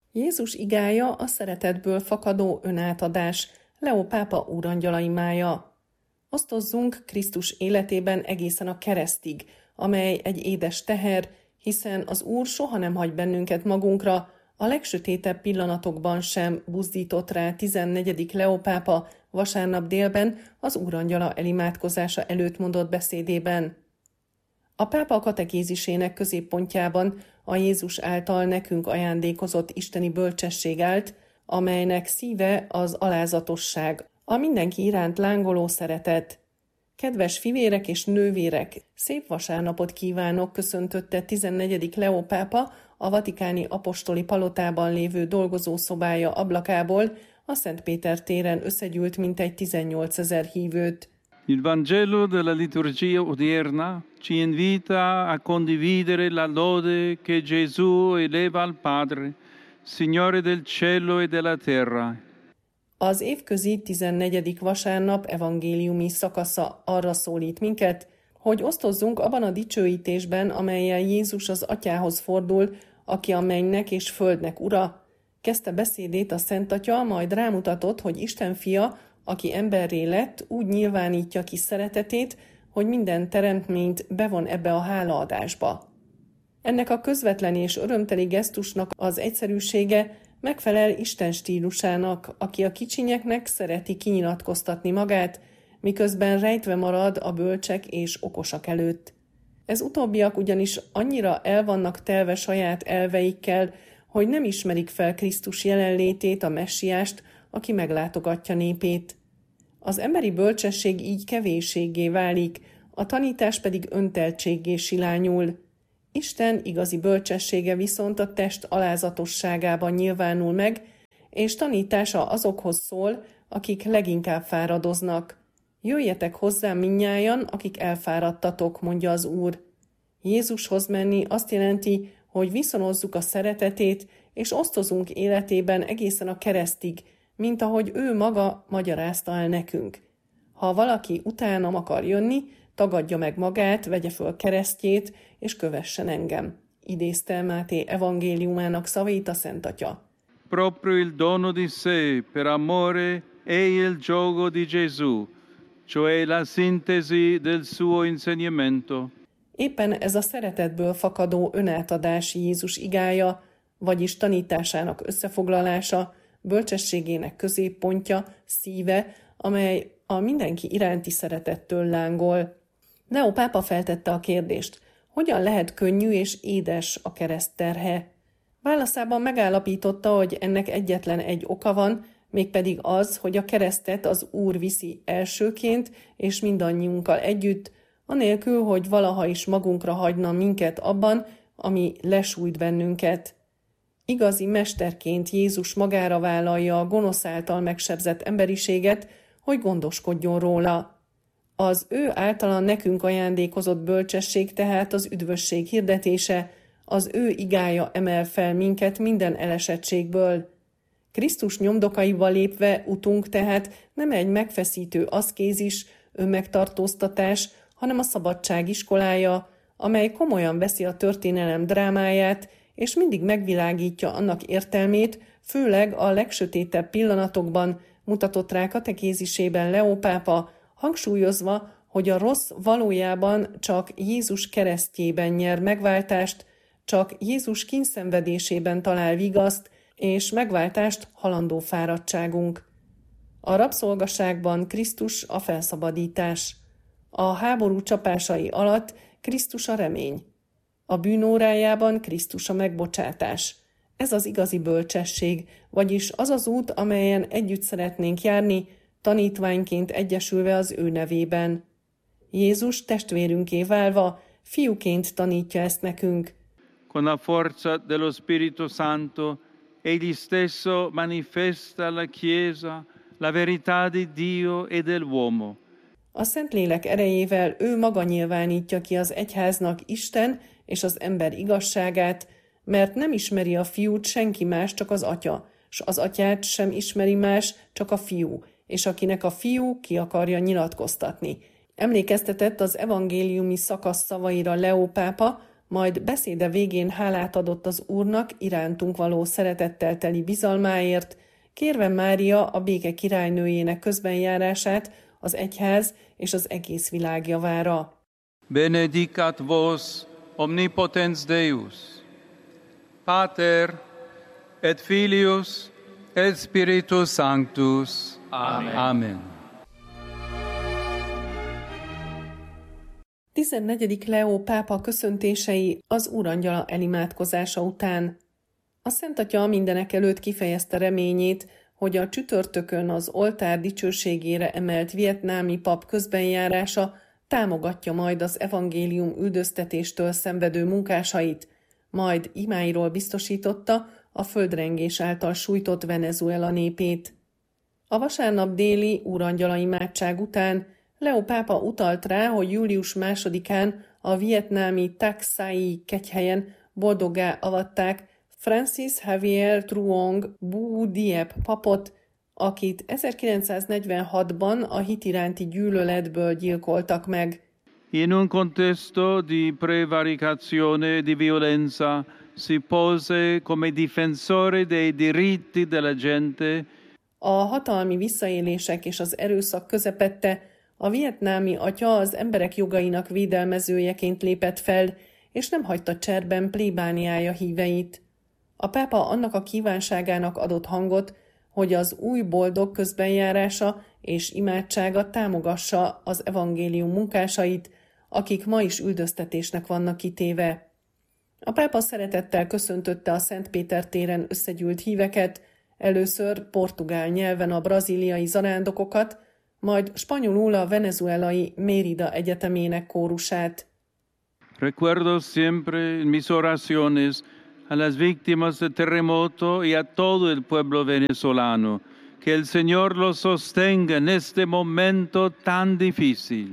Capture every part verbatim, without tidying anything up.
Jézus igája a szeretetből fakadó önátadás, Leó pápa úrangyala imája. Osztozzunk Krisztus életében egészen a keresztig, amely egy édes teher, hiszen az Úr soha nem hagy bennünket magunkra, a legsötétebb pillanatokban sem buzdított rá tizennegyedik Leó pápa vasárnap délben az úrangyala elimádkozása előtt mondott beszédében. A pápa katekézisének középpontjában a Jézus által nekünk ajándékozott isteni bölcsesség állt, amelynek szíve az alázatosság, a mindenki iránt lángoló szeretet. Kedves fivérek és nővérek, szép vasárnapot kívánok, köszöntötte tizennegyedik Leó pápa a vatikáni apostoli palotában lévő dolgozószobája ablakából a Szent Péter téren összegyűlt mintegy tizennyolcezer hívőt. Il Vangelo della liturgia odierna ci invita a condividere la lode che Gesù eleva al Padre, Signore del cielo e della terra. Az évközi tizennegyedik vasárnap evangéliumi szakasza arra szólít minket, hogy osztozzunk abban a dicsőítésben, amellyel Jézus az Atyához fordul, aki a mennynek és földnek ura. Kezdte beszédét a Szent Atya, majd rámutatott, hogy Isten fia, aki emberré lett, úgy nyilvánítja ki szeretetét, hogy minden teremtményt bevon ebbe a hálaadásba. Ennek a közvetlen és örömteli gesztusnak az egyszerűsége megfelel Isten stílusának, aki a kicsinyeknek szereti kinyilatkoztatni magát, miközben rejtve marad a bölcsek és okosak előtt. Ez utóbbiak ugyanis annyira el vannak telve saját elveikkel, hogy nem ismerik fel Krisztus jelenlétét, a messiást, aki meglátogatja népét. Az emberi bölcsesség így kevésséggé válik, a tanítás pedig önteltséggé silányul. Isten igazi bölcsessége viszont a test alázatosságában nyilvánul meg, és tanítása azokhoz szól, akik leginkább fáradoznak. Jöjjetek hozzám mindnyájan, akik elfáradtatok, mondja az Úr. Jézushoz menni azt jelenti, hogy viszonozzuk a szeretetét, és osztozunk életében egészen a keresztig, mint ahogy ő maga magyarázta el nekünk. Ha valaki utánam akar jönni, tagadja meg magát, vegye föl keresztjét, és kövessen engem. Idézte Máté evangéliumának szavait a Szent Atya. Proprio il dono di sé per amore è il giogo di Gesù, cioè la sintesi del suo insegnamento. Éppen ez a szeretetből fakadó önátadás Jézus igája, vagyis tanításának összefoglalása, bölcsességének középpontja, szíve, amely a mindenki iránti szeretettől lángol. Leó pápa feltette a kérdést, hogyan lehet könnyű és édes a kereszt terhe? Válaszában megállapította, hogy ennek egyetlen egy oka van, mégpedig az, hogy a keresztet az Úr viszi elsőként és mindannyiunkkal együtt, anélkül, hogy valaha is magunkra hagyna minket abban, ami lesújt bennünket. Igazi mesterként Jézus magára vállalja a gonosz által megsebzett emberiséget, hogy gondoskodjon róla. Az ő általa nekünk ajándékozott bölcsesség tehát az üdvösség hirdetése, az ő igája emel fel minket minden elesettségből. Krisztus nyomdokaiba lépve utunk tehát nem egy megfeszítő aszkézis, önmegtartóztatás, hanem a szabadság iskolája, amely komolyan veszi a történelem drámáját, és mindig megvilágítja annak értelmét, főleg a legsötétebb pillanatokban, mutatott rá katekézisében Leó pápa, hangsúlyozva, hogy a rossz valójában csak Jézus keresztjében nyer megváltást, csak Jézus kínszenvedésében talál vigaszt és megváltást halandó fáradtságunk. A rabszolgaságban Krisztus a felszabadítás. A háború csapásai alatt Krisztus a remény. A bűnórájában Krisztus a megbocsátás. Ez az igazi bölcsesség, vagyis az az út, amelyen együtt szeretnénk járni, tanítványként egyesülve az ő nevében. Jézus testvérünké válva, fiúként tanítja ezt nekünk. Con la forza dello Spirito Santo, egli stesso manifesta alla Chiesa la verità di Dio e dell'uomo. A Szentlélek erejével ő maga nyilvánítja ki az egyháznak Isten és az ember igazságát, mert nem ismeri a fiút senki más, csak az atya, s az atyát sem ismeri más, csak a fiú, és akinek a fiú ki akarja nyilatkoztatni. Emlékeztetett az evangéliumi szakasz szavaira Leó pápa, majd beszéde végén hálát adott az Úrnak irántunk való szeretettel teli bizalmáért, kérve Mária a béke királynőjének közbenjárását az egyház és az egész világ javára. Benedicat vos omnipotens Deus, Pater et Filius et Spiritus Sanctus. Amen. Amen. tizennegyedik Leó pápa köszöntései az Úrangyala elimádkozása után. A Szent Atya mindenek előtt kifejezte reményét, hogy a csütörtökön az oltár dicsőségére emelt vietnámi pap közbenjárása támogatja majd az evangélium üldöztetéstől szenvedő munkásait, majd imáiról biztosította a földrengés által sújtott Venezuela népét. A vasárnap déli úrangyala imádság után Leó pápa utalt rá, hogy július másodikán a vietnámi Tak Sai kegyhelyen boldoggá avatták Francis Xavier Truong Bu Diep papot, akit ezerkilencszáznegyvenhatban a hit iránti gyűlöletből gyilkoltak meg. In un contesto di prevaricazione e di violenza si pose come difensore dei diritti della gente. A hatalmi visszaélések és az erőszak közepette a vietnámi atya az emberek jogainak védelmezőjeként lépett fel, és nem hagyta cserben plébániája híveit. A pápa annak a kívánságának adott hangot, hogy az új boldog közbenjárása és imádsága támogassa az evangélium munkásait, akik ma is üldöztetésnek vannak kitéve. A pápa szeretettel köszöntötte a Szent Péter téren összegyűlt híveket, először portugál nyelven a brazíliai zarándokokat, majd spanyolul a venezuelai Mérida egyetemének kórusát. Recuerdo siempre en mis oraciones a las víctimas del terremoto y a todo el pueblo venezolano. Que el Señor los sostenga en este momento tan difícil.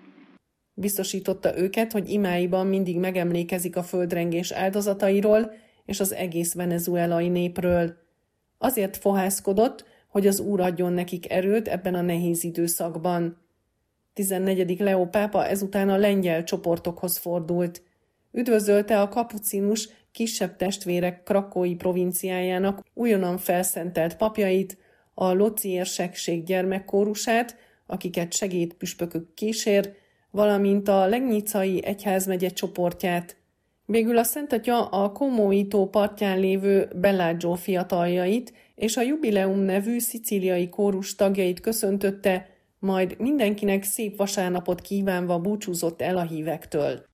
Biztosította őket, hogy imáiban mindig megemlékezik a földrengés áldozatairól és az egész venezuelai népről. Azért fohászkodott, hogy az Úr adjon nekik erőt ebben a nehéz időszakban. tizennegyedik Leó pápa ezután a lengyel csoportokhoz fordult. Üdvözölte a kapucinus kisebb testvérek Krakói provinciájának újonnan felszentelt papjait, a Loci érsekség gyermekkórusát, akiket segédpüspökök kísér, valamint a Legnicai egyházmegye csoportját. Végül a Szent Atya a Comói-tó partján lévő Bellagio fiataljait és a Jubileum nevű szicíliai kórus tagjait köszöntötte, majd mindenkinek szép vasárnapot kívánva búcsúzott el a hívektől.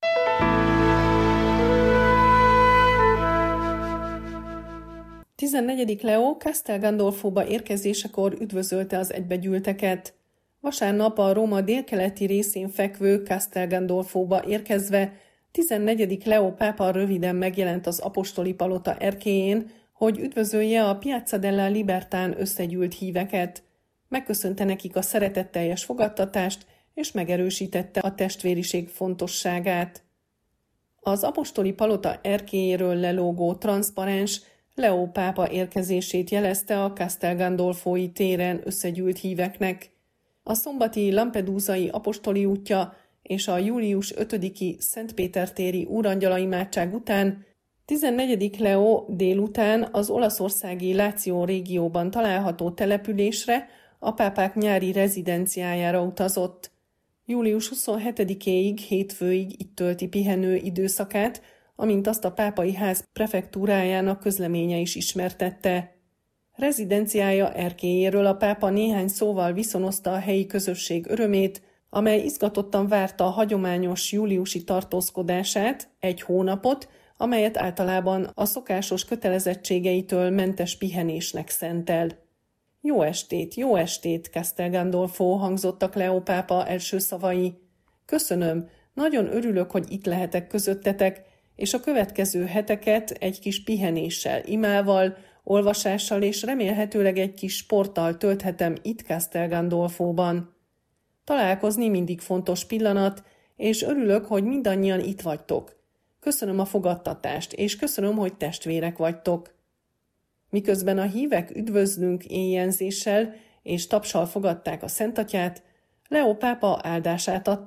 tizennegyedik Leó Castel Gandolfóba érkezésekor üdvözölte az egybegyűlteket. Vasárnap a Róma délkeleti részén fekvő Castel Gandolfóba érkezve tizennegyedik Leó pápa röviden megjelent az apostoli palota erkélyén, hogy üdvözölje a Piazza della Libertán összegyűlt híveket. Megköszönte nekik a szeretetteljes fogadtatást, és megerősítette a testvériség fontosságát. Az apostoli palota erkélyéről lelógó transzparens Leó pápa érkezését jelezte a Castel Gandolfói téren összegyűlt híveknek. A szombati Lampedusai apostoli útja és a július ötödiki Szent Péter téri úrangyala imádság után tizennegyedik Leó délután az olaszországi Láció régióban található településre, a pápák nyári rezidenciájára utazott. július huszonhetedikéig, hétfőig itt tölti pihenő időszakát, amint azt a pápai ház prefektúrájának közleménye is ismertette. Rezidenciája erkélyéről a pápa néhány szóval viszonozta a helyi közösség örömét, amely izgatottan várta a hagyományos júliusi tartózkodását, egy hónapot, amelyet általában a szokásos kötelezettségeitől mentes pihenésnek szentel. Jó estét, jó estét, Castel Gandolfo, hangzottak Leó pápa első szavai. Köszönöm, nagyon örülök, hogy itt lehetek közöttetek, és a következő heteket egy kis pihenéssel, imával, olvasással és remélhetőleg egy kis sporttal tölthetem itt Castel Gandolfóban. Találkozni mindig fontos pillanat, és örülök, hogy mindannyian itt vagytok. Köszönöm a fogadtatást, és köszönöm, hogy testvérek vagytok. Miközben a hívek üdvözlünk éjjenzéssel és tapssal fogadták a Szent Atyát, Leó pápa áldását adta,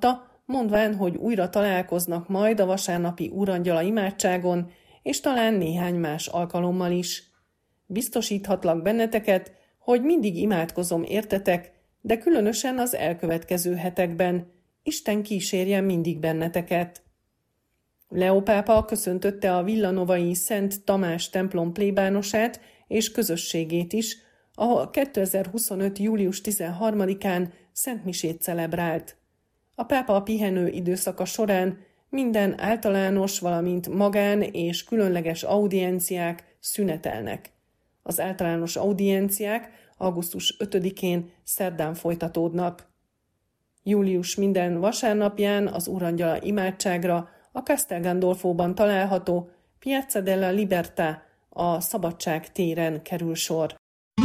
mondván, hogy újra találkoznak majd a vasárnapi úrangyala imádságon, és talán néhány más alkalommal is. Biztosíthatlak benneteket, hogy mindig imádkozom értetek, de különösen az elkövetkező hetekben. Isten kísérjen mindig benneteket. Leó pápa köszöntötte a villanovai Szent Tamás templom plébánosát és közösségét is, ahol kétezer-huszonöt. július tizenharmadikán szentmisét celebrált. A pápa a pihenő időszaka során minden általános, valamint magán és különleges audienciák szünetelnek. Az általános audienciák augusztus ötödikén szerdán folytatódnak. Július minden vasárnapján az úrangyala imádságra a Castel Gandolfóban található Piazza della Libertà, a Szabadság téren kerül sor.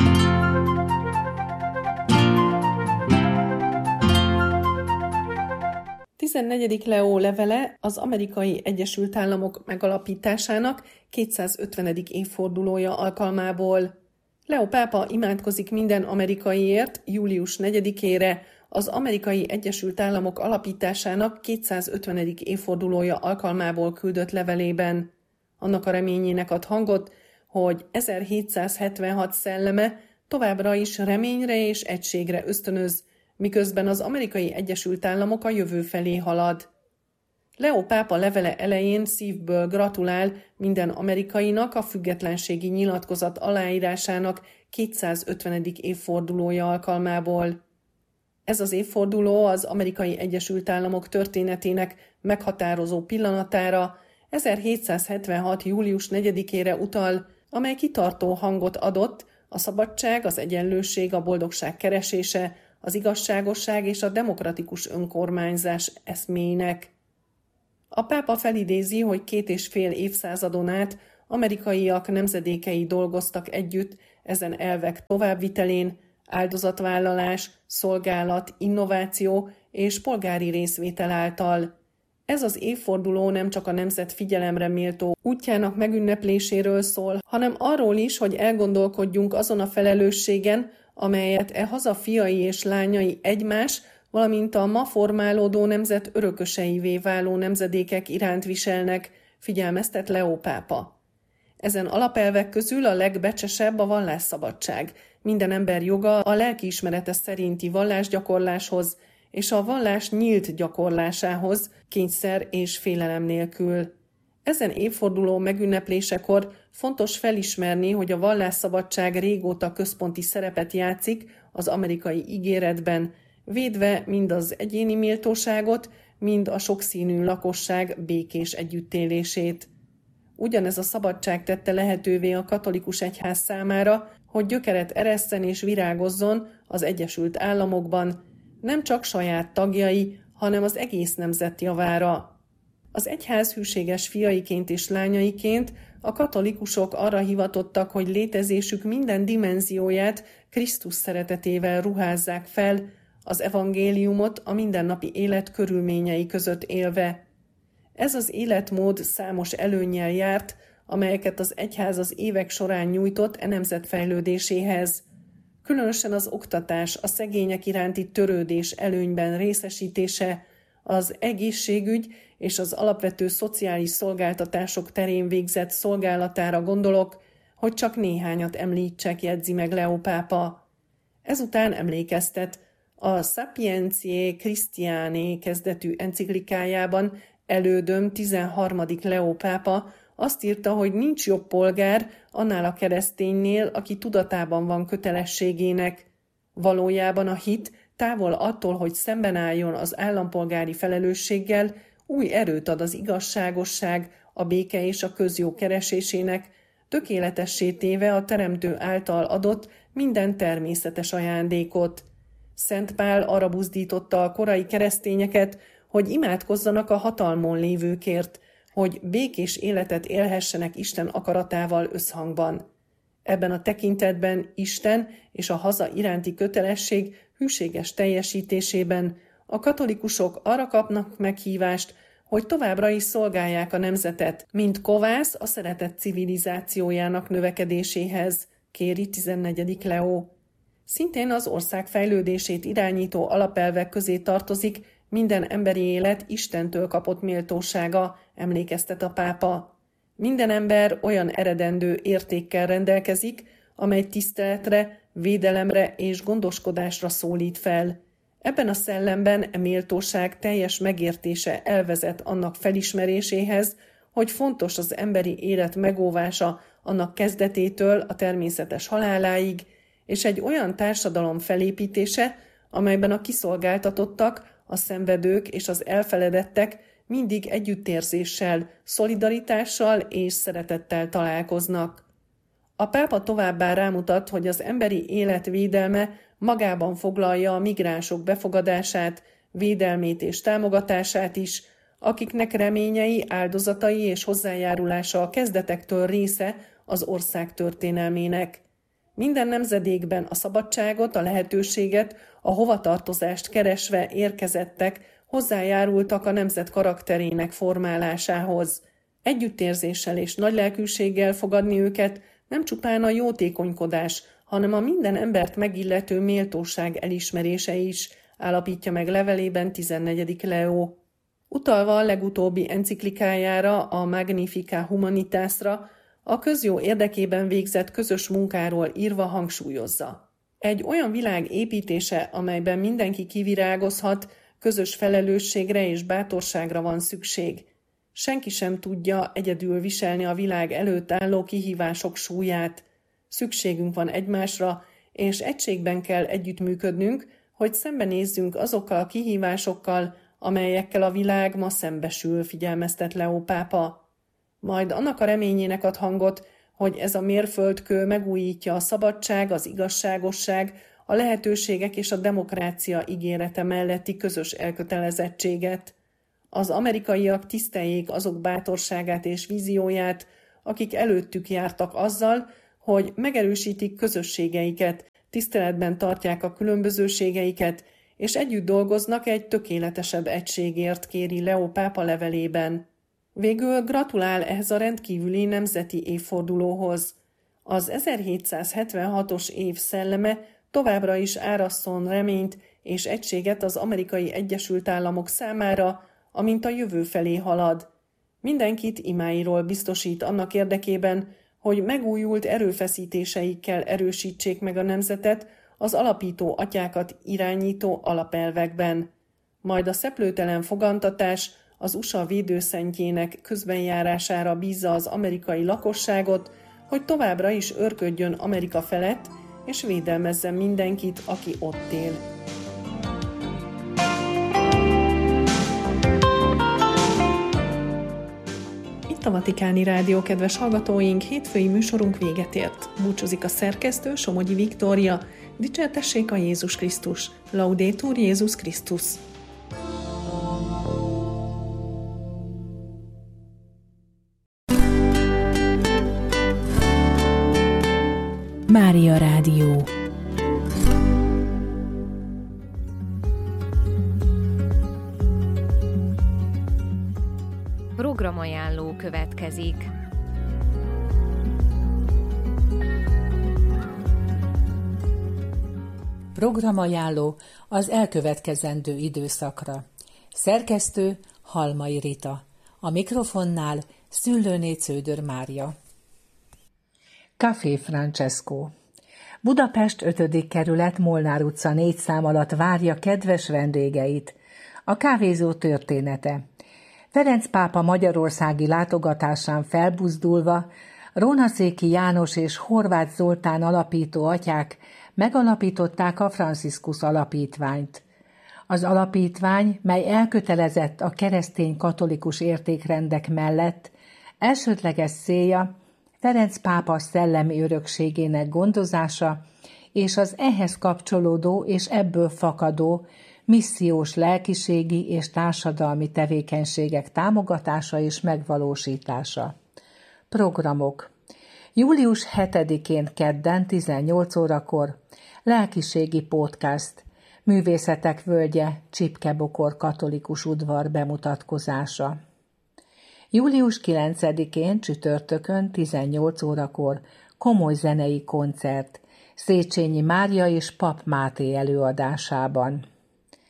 tizennegyedik Leó levele az Amerikai Egyesült Államok megalapításának kétszázötvenedik évfordulója alkalmából. Leó pápa imádkozik minden amerikaiért július negyedikére, az Amerikai Egyesült Államok alapításának kétszázötvenedik évfordulója alkalmából küldött levelében. Annak a reményének ad hangot, hogy ezerhétszázhetvenhat szelleme továbbra is reményre és egységre ösztönöz, miközben az Amerikai Egyesült Államok a jövő felé halad. Leó pápa levele elején szívből gratulál minden amerikainak a függetlenségi nyilatkozat aláírásának kétszázötvenedik évfordulója alkalmából. Ez az évforduló az Amerikai Egyesült Államok történetének meghatározó pillanatára, ezerhétszázhetvenhat. július negyedikére utal, amely kitartó hangot adott a szabadság, az egyenlőség, a boldogság keresése, az igazságosság és a demokratikus önkormányzás eszméinek. A pápa felidézi, hogy két és fél évszázadon át amerikaiak nemzedékei dolgoztak együtt ezen elvek továbbvitelén, áldozatvállalás, szolgálat, innováció és polgári részvétel által. Ez az évforduló nem csak a nemzet figyelemre méltó útjának megünnepléséről szól, hanem arról is, hogy elgondolkodjunk azon a felelősségen, amelyet e haza fiai és lányai egymás, valamint a ma formálódó nemzet örököseivé váló nemzedékek iránt viselnek, figyelmeztet Leó pápa. Ezen alapelvek közül a legbecsesebb a vallásszabadság, minden ember joga a lelkiismerete szerinti vallásgyakorláshoz és a vallás nyílt gyakorlásához, kényszer és félelem nélkül. Ezen évforduló megünneplésekor fontos felismerni, hogy a vallásszabadság régóta központi szerepet játszik az amerikai ígéretben, védve mind az egyéni méltóságot, mind a sokszínű lakosság békés együttélését. Ugyanez a szabadság tette lehetővé a katolikus egyház számára, hogy gyökeret eresszen és virágozzon az Egyesült Államokban, nem csak saját tagjai, hanem az egész nemzet javára. Az egyház hűséges fiaiként és lányaiként a katolikusok arra hivatottak, hogy létezésük minden dimenzióját Krisztus szeretetével ruházzák fel, az evangéliumot a mindennapi élet körülményei között élve. Ez az életmód számos előnnyel járt, amelyeket az egyház az évek során nyújtott e nemzet fejlődéséhez. Különösen az oktatás, a szegények iránti törődés előnyben részesítése, az egészségügy és az alapvető szociális szolgáltatások terén végzett szolgálatára gondolok, hogy csak néhányat említsek, jegyzi meg Leó pápa. Ezután emlékeztet, a Sapientiae Christianae kezdetű enciklikájában elődöm tizenharmadik Leó pápa azt írta, hogy nincs jobb polgár annál a kereszténynél, aki tudatában van kötelességének. Valójában a hit távol attól, hogy szemben álljon az állampolgári felelősséggel, új erőt ad az igazságosság, a béke és a közjó keresésének, tökéletessé téve a Teremtő által adott minden természetes ajándékot. Szent Pál arra buzdította a korai keresztényeket, hogy imádkozzanak a hatalmon lévőkért, hogy békés életet élhessenek Isten akaratával összhangban. Ebben a tekintetben Isten és a haza iránti kötelesség hűséges teljesítésében a katolikusok arra kapnak meghívást, hogy továbbra is szolgálják a nemzetet, mint kovász a szeretet civilizációjának növekedéséhez, kéri tizennegyedik Leó. Szintén az ország fejlődését irányító alapelvek közé tartozik Minden emberi élet Istentől kapott méltósága, emlékeztet a pápa. Minden ember olyan eredendő értékkel rendelkezik, amely tiszteletre, védelemre és gondoskodásra szólít fel. Ebben a szellemben e méltóság teljes megértése elvezet annak felismeréséhez, hogy fontos az emberi élet megóvása annak kezdetétől a természetes haláláig, és egy olyan társadalom felépítése, amelyben a kiszolgáltatottak, a szenvedők és az elfeledettek mindig együttérzéssel, szolidaritással és szeretettel találkoznak. A pápa továbbá rámutat, hogy az emberi élet védelme magában foglalja a migránsok befogadását, védelmét és támogatását is, akiknek reményei, áldozatai és hozzájárulása a kezdetektől része az ország történelmének. Minden nemzedékben a szabadságot, a lehetőséget, a hovatartozást keresve érkezettek, hozzájárultak a nemzet karakterének formálásához. Együttérzéssel és nagylelkűséggel fogadni őket nem csupán a jótékonykodás, hanem a minden embert megillető méltóság elismerése is, állapítja meg levelében tizennegyedik Leó. Utalva a legutóbbi enciklikájára, a Magnificat Humanitasra, a közjó érdekében végzett közös munkáról írva hangsúlyozza. Egy olyan világ építése, amelyben mindenki kivirágozhat, közös felelősségre és bátorságra van szükség. Senki sem tudja egyedül viselni a világ előtt álló kihívások súlyát. Szükségünk van egymásra, és egységben kell együttműködnünk, hogy szembenézzünk azokkal a kihívásokkal, amelyekkel a világ ma szembesül, figyelmeztet Leó pápa. Majd annak a reményének ad hangot, hogy ez a mérföldkő megújítja a szabadság, az igazságosság, a lehetőségek és a demokrácia ígérete melletti közös elkötelezettséget. Az amerikaiak tiszteljék azok bátorságát és vízióját, akik előttük jártak azzal, hogy megerősítik közösségeiket, tiszteletben tartják a különbözőségeiket, és együtt dolgoznak egy tökéletesebb egységért, kéri Leó pápa levelében. Végül gratulál ehhez a rendkívüli nemzeti évfordulóhoz. Az ezerhétszázhetvenhatos év szelleme továbbra is árasszon reményt és egységet az Amerikai Egyesült Államok számára, amint a jövő felé halad. Mindenkit imáiról biztosít annak érdekében, hogy megújult erőfeszítéseikkel erősítsék meg a nemzetet az alapító atyákat irányító alapelvekben. Majd a szeplőtelen fogantatás az u es á védőszentjének közbenjárására bízza az amerikai lakosságot, hogy továbbra is őrködjön Amerika felett, és védelmezzen mindenkit, aki ott él. Itt a Vatikáni Rádió, kedves hallgatóink, hétfői műsorunk véget ért. Búcsúzik a szerkesztő, Somogyi Viktória. Dicsértessék a Jézus Krisztus! Laudetur Jézus Krisztus! Mária Rádió. Programajánló következik. Programajánló az elkövetkezendő időszakra. Szerkesztő Halmai Rita. A mikrofonnál Szüllőné Cződör Mária. Café Francesco. Budapest ötödik kerület, Molnár utca négy szám alatt várja kedves vendégeit. A kávézó története. Ferenc pápa magyarországi látogatásán felbuzdulva Rónaszéki János és Horváth Zoltán alapító atyák megalapították a Franciscus alapítványt. Az alapítvány, mely elkötelezett a keresztény katolikus értékrendek mellett, elsődleges célja Ferenc pápa szellemi örökségének gondozása és az ehhez kapcsolódó és ebből fakadó missziós lelkiségi és társadalmi tevékenységek támogatása és megvalósítása. Programok. július hetedikén kedden tizennyolc órakor lelkiségi podcast, Művészetek völgye, Csipke-Bokor katolikus udvar bemutatkozása. július kilencedikén csütörtökön tizennyolc órakor komoly zenei koncert, Széchenyi Mária és Pap Máté előadásában.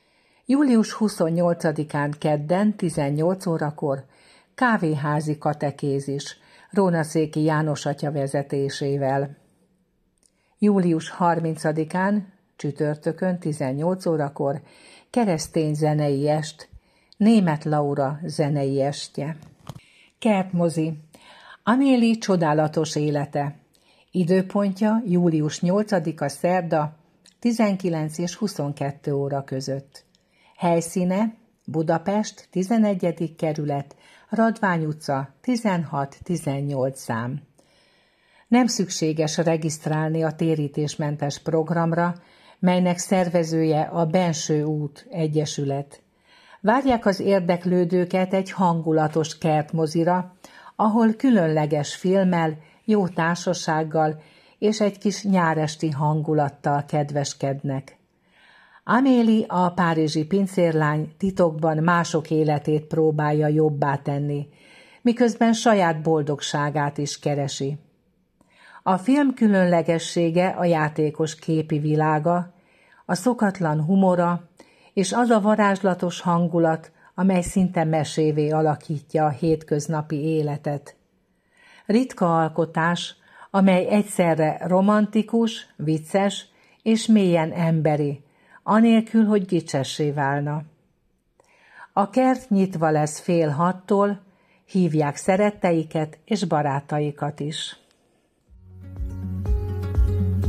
július huszonnyolcadikán kedden tizennyolc órakor kávéházi katekézis Rónaszéki János atya vezetésével. július harmincadikán csütörtökön tizennyolc órakor keresztény zenei est, Németh Laura zenei estje. Kertmozi, Amélie csodálatos élete. Időpontja július nyolcadika szerda, tizenkilenc és huszonkettő óra között. Helyszíne Budapest, tizennegyedik kerület, Radvány utca, tizenhat tizennyolc szám. Nem szükséges regisztrálni a térítésmentes programra, melynek szervezője a Benső út Egyesület. Várják az érdeklődőket egy hangulatos kertmozira, ahol különleges filmmel, jó társasággal és egy kis nyáresti hangulattal kedveskednek. Amélie, a párizsi pincérlány titokban mások életét próbálja jobbá tenni, miközben saját boldogságát is keresi. A film különlegessége a játékos képi világa, a szokatlan humora és az a varázslatos hangulat, amely szinte mesévé alakítja a hétköznapi életet. Ritka alkotás, amely egyszerre romantikus, vicces és mélyen emberi, anélkül, hogy gicsessé válna. A kert nyitva lesz fél hattól, hívják szeretteiket és barátaikat is.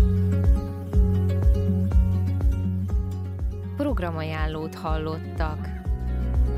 Programajánlót hallottak.